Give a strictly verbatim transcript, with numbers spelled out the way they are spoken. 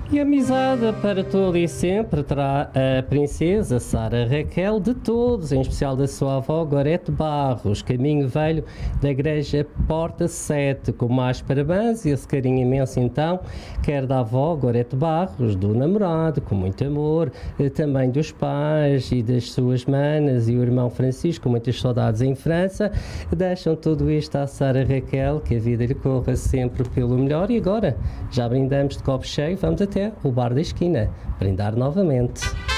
E amizade para todo e sempre terá a princesa Sara Raquel de todos, em especial da sua avó Gorete Barros, caminho velho da igreja Porta sete, com mais parabéns e esse carinho imenso então, quer da avó Gorete Barros, do namorado, com muito amor, também dos pais e das suas manas e o irmão Francisco, com muitas saudades em França, deixam tudo isto à Sara Raquel, que a vida lhe corra sempre pelo melhor. E agora, já brindamos de copo cheio, vamos até o bar da esquina, brindar novamente.